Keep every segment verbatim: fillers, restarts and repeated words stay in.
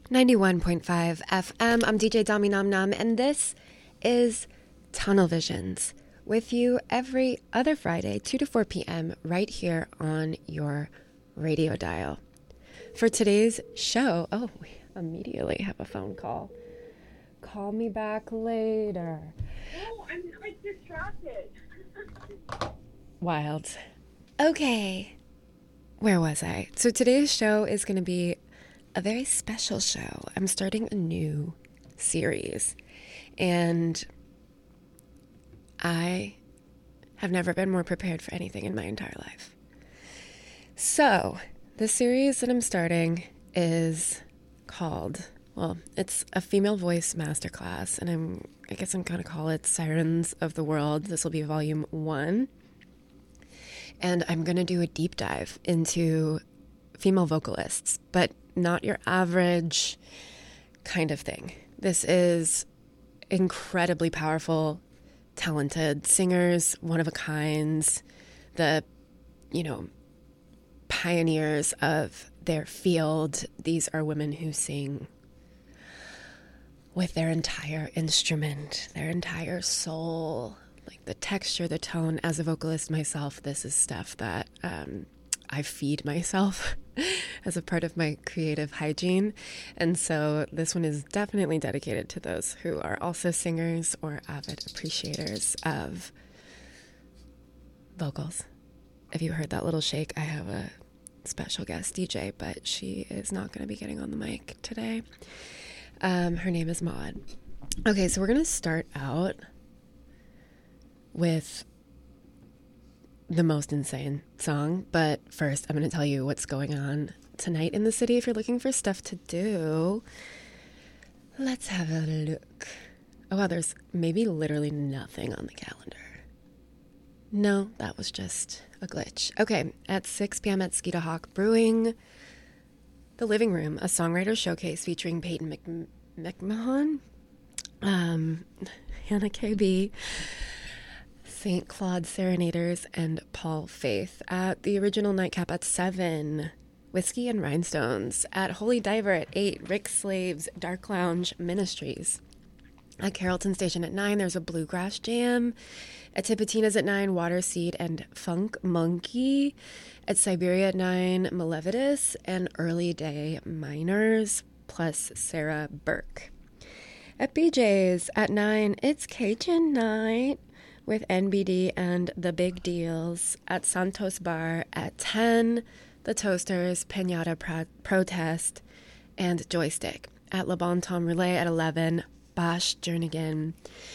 ninety-one point five F M. I'm D J Dami Nam Nam, and this is Tunnel Visions with you every other Friday, two to four p.m. right here on your radio dial. For today's show, oh, we immediately have a phone call. Call me back later. Oh, I'm like distracted. Wild. Okay. Where was I? So today's show is going to be a very special show. I'm starting a new series, and I have never been more prepared for anything in my entire life. So, the series that I'm starting is called, well, it's a female voice masterclass, and I'm, I guess I'm going to call it Sirens of the World. This will be volume one, and I'm going to do a deep dive into female vocalists, but not your average kind of thing. This is incredibly powerful, talented singers, one of a kinds, the, you know, pioneers of their field. These are women who sing with their entire instrument, their entire soul, like the texture, the tone. As a vocalist myself, this is stuff that um, I feed myself as a part of my creative hygiene. And so this one is definitely dedicated to those who are also singers or avid appreciators of vocals. If you heard that little shake, I have a special guest D J, but she is not going to be getting on the mic today. Um, her name is Maud. Okay, so we're going to start out with the most insane song, but first I'm going to tell you what's going on tonight in the city. If you're looking for stuff to do, let's have a look. Oh wow, there's maybe literally nothing on the calendar. No, that was just a glitch. Okay, at six p.m. at Skeeta Hawk Brewing, The Living Room, a songwriter showcase featuring Peyton Mc- McMahon, um, Hannah K B, Saint Claude Serenaders, and Paul Faith. At the Original Nightcap at seven, Whiskey and Rhinestones. At Holy Diver at eight, Rick Slave's Dark Lounge Ministries. At Carrollton Station at nine, there's a Bluegrass Jam. At Tipitina's at nine, Water Seed and Funk Monkey. At Siberia at nine, Malevitus and Early Day Miners, plus Sarah Burke. At B J's at nine, it's Cajun Night with N B D and The Big Deals. At Santos Bar at ten, The Toasters, Pinata Pro- Protest, and Joystick. At Le Bon Temps Relay at eleven, Bosch Jernigan.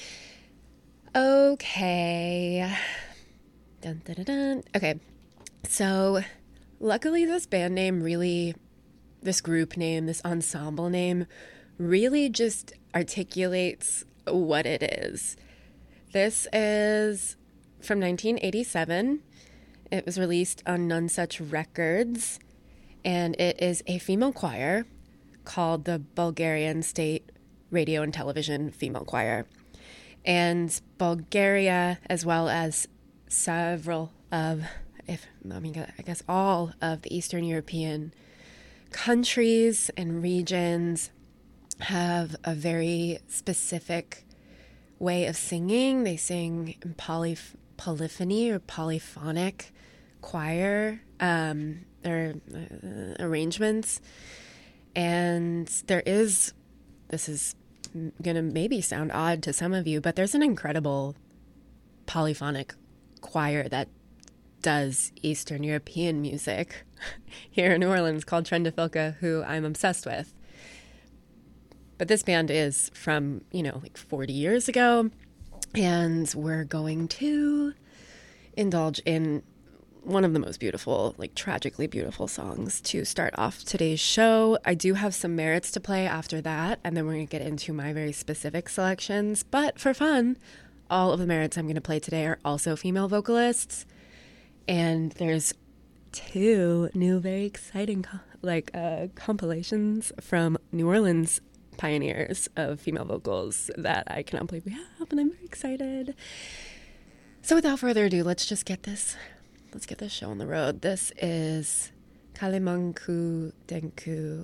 Okay. Dun, dun, dun, dun. Okay. So, luckily this band name really, this group name, this ensemble name, really just articulates what it is. This is from nineteen eighty-seven. It was released on None Such Records, and it is a female choir called the Bulgarian State Radio and Television Female Choir. And Bulgaria, as well as several of, if I mean, I guess all of the Eastern European countries and regions have a very specific way of singing. They sing in poly, polyphony or polyphonic choir um, or uh, arrangements. And there is, this is going to maybe sound odd to some of you, but there's an incredible polyphonic choir that does Eastern European music here in New Orleans called Trendafilka, who I'm obsessed with. But this band is from, you know, like forty years ago, and we're going to indulge in one of the most beautiful, like tragically beautiful songs to start off today's show. I do have some merits to play after that, and then we're going to get into my very specific selections. But for fun, all of the merits I'm going to play today are also female vocalists. And there's two new, very exciting co- like uh, compilations from New Orleans pioneers of female vocals that I cannot believe we have, and I'm very excited. So without further ado, let's just get this, let's get this show on the road. This is Kalimanku Denku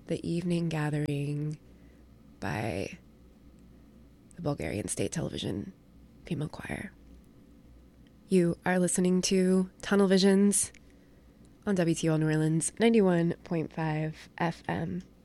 the evening gathering by the Bulgarian State Television Female Choir. You are listening to Tunnel Visions on W T O L New Orleans ninety-one point five F M.